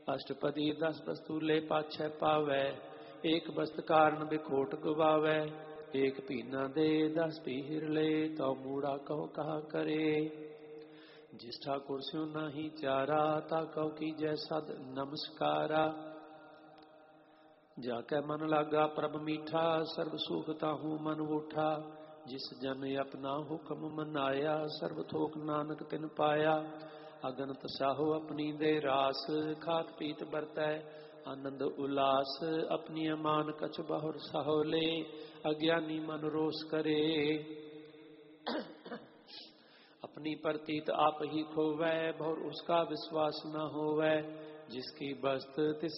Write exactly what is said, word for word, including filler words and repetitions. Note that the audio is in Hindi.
अष्टपदी दस वस्तु ले पाछै पावै, एक वस्त कारण बिखोट गवावै, एक पीना दे दस पीर ले, तो मूड़ा कहो कहा करे। जिस ठाकुर स्यो नाही चारा, ता कहो की जय सद नमस्कारा। जाकै मन लागा प्रभ मीठा, सर्व सुख ताहू मन उठा, जिस जन अपना हुक्म मनाया, सर्व थोक नानक तिन पाया। अगनत साहो अपनी दे रास, खात पीत बरतै आनंद उल्लास, अपनी अमान कछ बहुर साहो ले, अज्ञानी मन रोष करे। अपनी प्रतीत आप ही खोवै, बहुर उसका विश्वास न होवै, जिसकी बस्त तिस